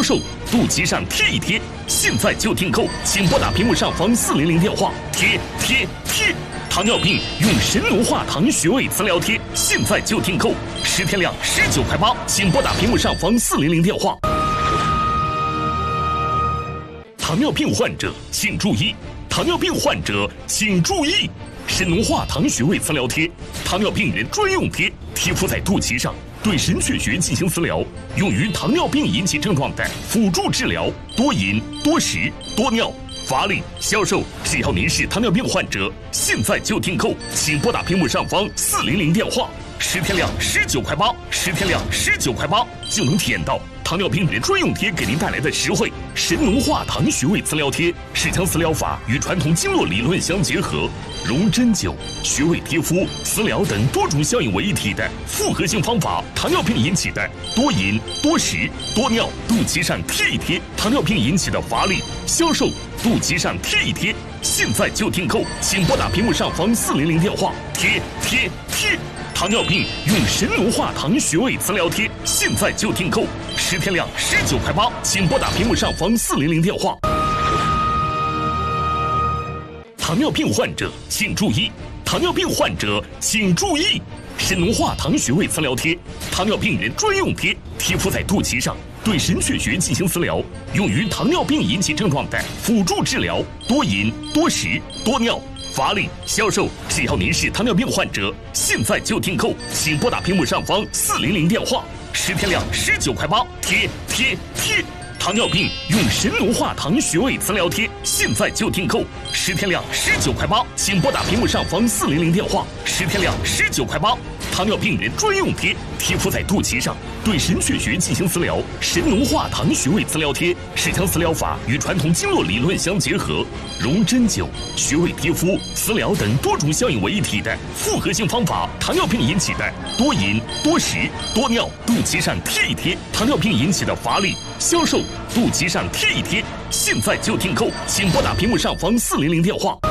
销售，肚脐上贴一贴，现在就订购，请拨打屏幕上方400电话。贴！糖尿病用神农化糖穴位磁疗贴，现在就订购，10天量19块8，请拨打屏幕上方400电话。糖尿病患者请注意！糖尿病患者请注意！神农化糖穴位磁疗贴，糖尿病人专用贴，贴敷在肚脐上，对神阙穴进行磁疗，用于糖尿病引起症状的辅助治疗，多饮、多食、多尿、乏力、消瘦。只要您是糖尿病患者，现在就订购，请拨打屏幕上方400电话。10天量19块8，10天量19块8，就能体验到糖尿病人专用贴给您带来的实惠。神农化糖穴位磁疗贴是将磁疗法与传统经络理论相结合，融针灸、穴位贴敷、磁疗等多种效应为一体的复合性方法。糖尿病引起的多饮、多食、多尿，肚脐上贴一贴；糖尿病引起的乏力、消瘦，肚脐上贴一贴。现在就订购，请拨打屏幕上方400电话。贴！糖尿病用神农化糖穴位磁疗贴，现在就订购，10天量19块8，请拨打屏幕上方400电话。糖尿病患者请注意！糖尿病患者请注意！神农化糖穴位磁疗贴，糖尿病人专用贴，贴敷在肚脐上，对神阙穴进行磁疗，用于糖尿病引起症状的辅助治疗，多饮、多食、多尿、乏力、消瘦。只要您是糖尿病患者，现在就订购，请拨打屏幕上方400电话。10天量19块8，贴！糖尿病用神农化糖穴位磁疗贴，现在就订购，10天量19块8，请拨打屏幕上方400电话。10天量19块8，糖尿病人专用贴，贴敷在肚脐上，对神阙穴进行磁疗。神农化糖穴位磁疗贴是将磁疗法与传统经络理论相结合，融针灸、穴位贴敷、磁疗等多种效应为一体的复合性方法。糖尿病引起的多饮、多食、多尿，肚脐上贴一贴；糖尿病引起的乏力、消瘦，肚脐上贴一贴。现在就订购，请拨打屏幕上方400电话。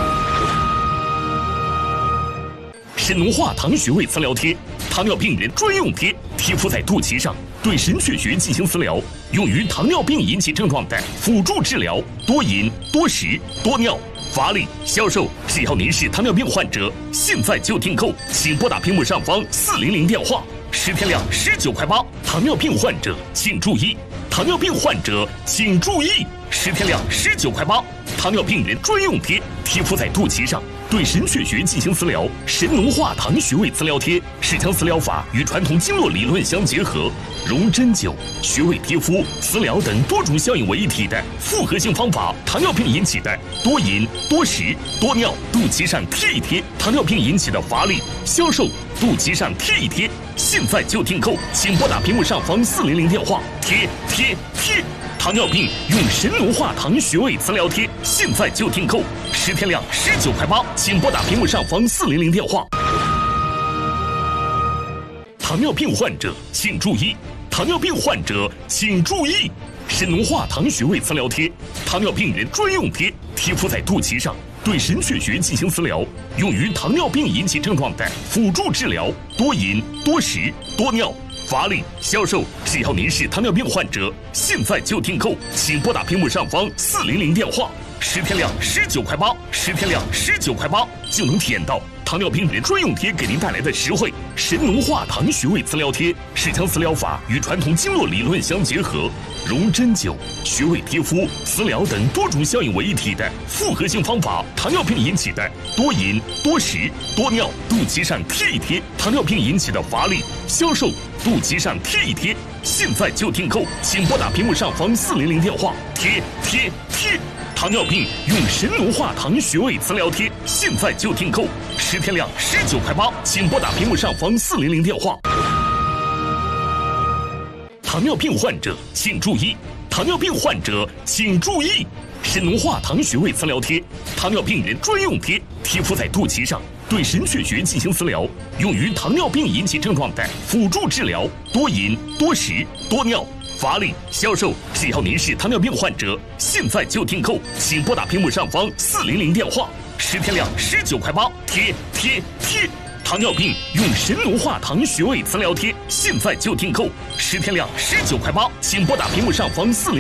神农化糖穴位磁疗贴，糖尿病人专用贴，贴敷在肚脐上，对神阙穴进行磁疗，用于糖尿病引起症状的辅助治疗，多饮、多食、多尿、乏力、消瘦。只要您是糖尿病患者，现在就订购，请拨打屏幕上方400电话。10天量19块8，糖尿病患者请注意！糖尿病患者请注意！10天量19块8，糖尿病人专用贴，贴敷在肚脐上，对神阙穴进行磁疗。神农化糖穴位磁疗贴是将磁疗法与传统经络理论相结合，融针灸、穴位贴敷、磁疗等多种效应为一体的复合性方法。糖尿病引起的多饮、多食、多尿，肚脐上贴一贴；糖尿病引起的乏力、消瘦，肚脐上贴一贴。现在就订购，请拨打屏幕上方400电话。贴！糖尿病用神农化糖穴位磁疗贴，现在就订购，10天量19块8，请拨打屏幕上方400电话。糖尿病患者请注意！糖尿病患者请注意！神农化糖穴位磁疗贴，糖尿病人专用贴，贴敷在肚脐上，对神阙穴进行磁疗，用于糖尿病引起症状的辅助治疗，多饮、多食、多尿、乏力、消瘦。只要您是糖尿病患者，现在就订购，请拨打屏幕上方400电话。10天量19块8，10天量19块8，就能体验到糖尿病人专用贴给您带来的实惠。神农化糖穴位磁疗贴是将磁疗法与传统经络理论相结合，融针灸、穴位贴敷、磁疗等多种效应为一体的复合性方法。糖尿病引起的多饮、多食、多尿，肚脐上贴一贴；糖尿病引起的乏力、消瘦，肚脐上贴一贴。现在就订购，请拨打屏幕上方400电话。贴！糖尿病用神农化糖穴位磁疗贴，现在就订购，10天量19块8，请拨打屏幕上方400电话。糖尿病患者请注意！糖尿病患者请注意！神农化糖穴位磁疗贴，糖尿病人专用贴，贴敷在肚脐上，对神阙穴进行磁疗，用于糖尿病引起症状的辅助治疗，多饮、多食、多尿、乏力、消瘦。只要您是糖尿病患者，现在就订购，请拨打屏幕上方400电话。10天量19块8，贴！糖尿病用神农化糖穴位磁疗贴，现在就订购，10天量19块8，请拨打屏幕上方400。